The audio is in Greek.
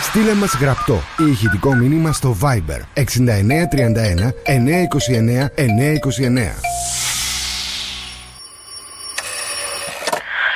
Στείλε μας γραπτό ή ηχητικό μήνυμα στο Viber 6931 929 929.